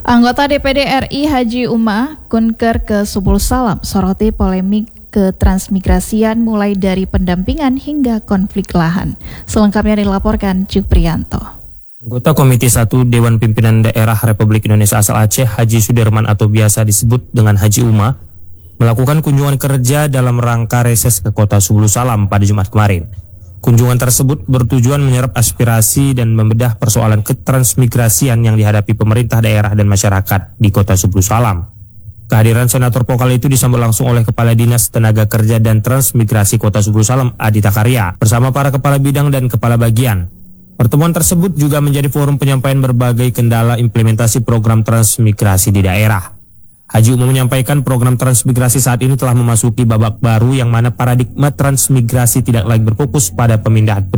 Anggota DPD RI Haji Uma Kunker ke Subul Salam soroti polemik ketransmigrasian mulai dari pendampingan hingga konflik lahan. Selengkapnya dilaporkan Juprianto. Anggota Komite 1 Dewan Pimpinan Daerah Republik Indonesia asal Aceh Haji Sudirman atau biasa disebut dengan Haji Uma melakukan kunjungan kerja dalam rangka reses ke kota Subul Salam pada Jumat kemarin. Kunjungan tersebut bertujuan menyerap aspirasi dan membedah persoalan ketransmigrasian yang dihadapi pemerintah daerah dan masyarakat di kota Subul Salam. Kehadiran Senator Pokal itu disambut langsung oleh Kepala Dinas Tenaga Kerja dan Transmigrasi Kota Subul Salam Adita Karya bersama para kepala bidang dan kepala bagian. Pertemuan tersebut juga menjadi forum penyampaian berbagai kendala implementasi program transmigrasi di daerah. Haji Uma menyampaikan program transmigrasi saat ini telah memasuki babak baru yang mana paradigma transmigrasi tidak lagi berfokus pada pemindahan